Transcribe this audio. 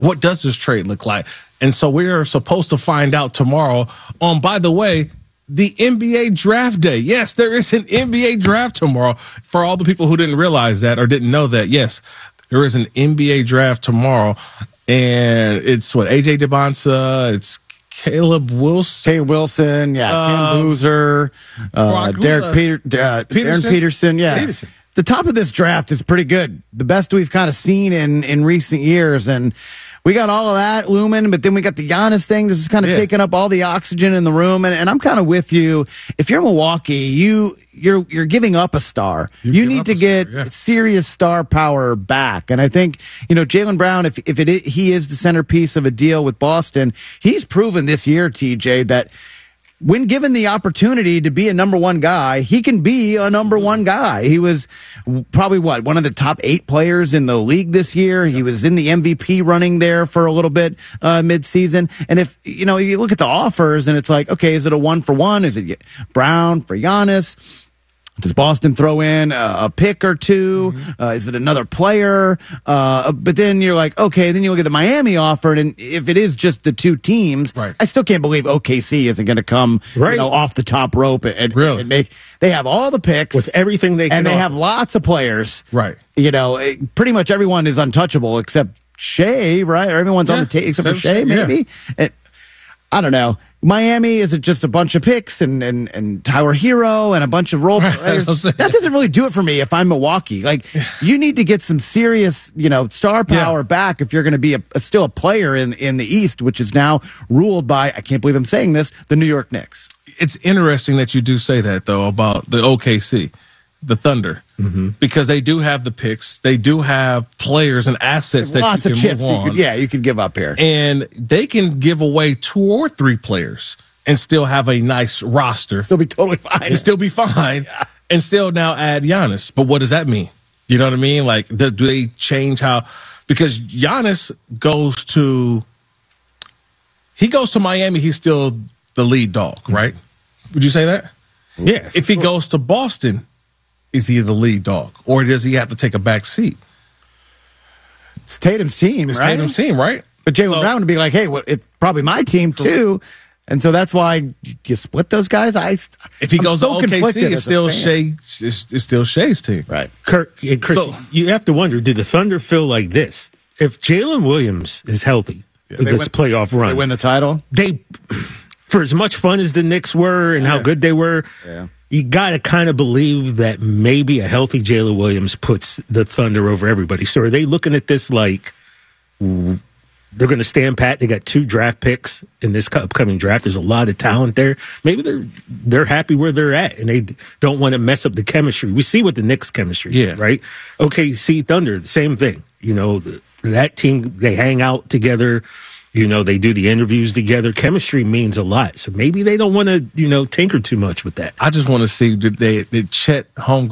What does this trade look like? And so we are supposed to find out tomorrow on, by the way, the NBA draft day. Yes, there is an NBA draft tomorrow. For all the people who didn't realize that or didn't know that, yes, there is an NBA draft tomorrow. And it's AJ Debonsa, it's Caleb Wilson. Caleb Wilson, Ken Boozer, Darren Peterson. Yeah. Peterson. The top of this draft is pretty good. The best we've kind of seen in recent years. And we got all of that looming, but then we got the Giannis thing. This is kind of taking up all the oxygen in the room. And I'm kind of with you. If you're Milwaukee, you're giving up a star. You need to get serious star power back. And I think, Jaylen Brown, if he is the centerpiece of a deal with Boston, he's proven this year, TJ, that when given the opportunity to be a number one guy, he can be a number one guy. He was probably one of the top 8 players in the league this year. He was in the MVP running there for a little bit mid-season. And if, you look at the offers and it's like, okay, is it a 1-for-1? Is it Brown for Giannis? Does Boston throw in a pick or two? Is it another player? But then you're like, okay, then you look at the Miami offer, and if it is just the 2 teams, I still can't believe OKC isn't going to come off the top rope and make. They have all the picks with everything they can, and they offer. have lots of players. Right. Pretty much everyone is untouchable except Shea, right? Or everyone's on the table except for Shea, maybe. I don't know. Miami, is it just a bunch of picks and Tyler Hero and a bunch of role players? That doesn't really do it for me if I'm Milwaukee. Like, you need to get some serious, star power back if you're going to be still a player in the East, which is now ruled by, I can't believe I'm saying this, the New York Knicks. It's interesting that you do say that, though, about the OKC, the Thunder, because they do have the picks. They do have players and assets that lots you of can chips move on. you could give up here. And they can give away 2 or 3 players and still have a nice roster. Still be totally fine. And still be fine. Yeah. And still now add Giannis. But what does that mean? You know what I mean? Like, do they change how? Because Giannis goes to Miami, he's still the lead dog, right? Would you say that? Yeah. If he goes to Boston, is he the lead dog? Or does he have to take a back seat? It's Tatum's team, It's right? Tatum's team, right? But Jaylen Brown would be like, hey, it's probably my team too. And so that's why you split those guys. If he goes to OKC, it's still Shea's team. Right. Kirk, and Chris, you have to wonder, did the Thunder feel like this? If Jalen Williams is healthy for this playoff run, they win the title? For as much fun as the Knicks were and how good they were, you got to kind of believe that maybe a healthy Jalen Williams puts the Thunder over everybody. So are they looking at this like they're going to stand pat? They got 2 draft picks in this upcoming draft. There's a lot of talent there. Maybe they're happy where they're at, and they don't want to mess up the chemistry. We see what the Knicks chemistry is, right? OKC Thunder, the same thing. That team, they hang out together. They do the interviews together. Chemistry means a lot. So maybe they don't want to, tinker too much with that. I just want to see, did Chet Holmgren